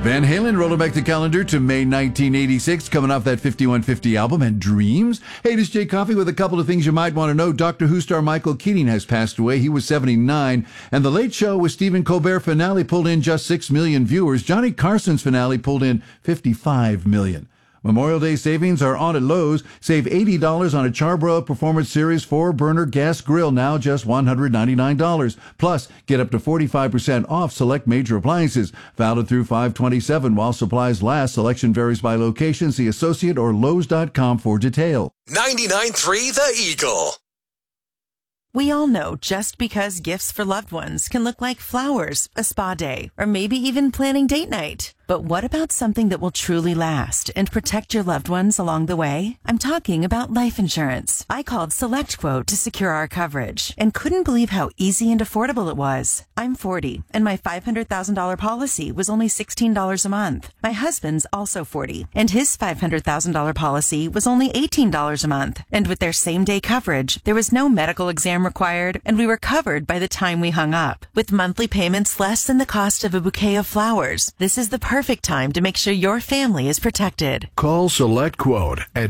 Van Halen rolling back the calendar to May 1986, coming off that 5150 album and Dreams. Hey, this is Jay Coffey with a couple of things you might want to know. Doctor Who star Michael Keating has passed away. He was 79. And The Late Show with Stephen Colbert finale pulled in just 6 million viewers. Johnny Carson's finale pulled in 55 million. Memorial Day savings are on at Lowe's. Save $80 on a Charbroil Performance Series 4-burner gas grill, now just $199. Plus, get up to 45% off select major appliances. Valid through 5/27 while supplies last. Selection varies by location. See Associate or Lowe's.com for detail. 99.3 The Eagle. We all know just because gifts for loved ones can look like flowers, a spa day, or maybe even planning date night. But what about something that will truly last and protect your loved ones along the way? I'm talking about life insurance. I called SelectQuote to secure our coverage and couldn't believe how easy and affordable it was. I'm 40, and my $500,000 policy was only $16 a month. My husband's also 40, and his $500,000 policy was only $18 a month. And with their same-day coverage, there was no medical exam required, and we were covered by the time we hung up. With monthly payments less than the cost of a bouquet of flowers, this is the perfect time to make sure your family is protected. Call SelectQuote at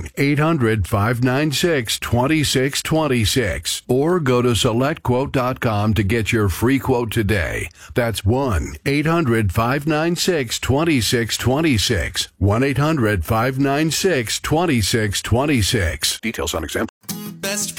1-800-596-2626 or go to SelectQuote.com to get your free quote today. That's 1-800-596-2626. 1-800-596-2626. Details on exam.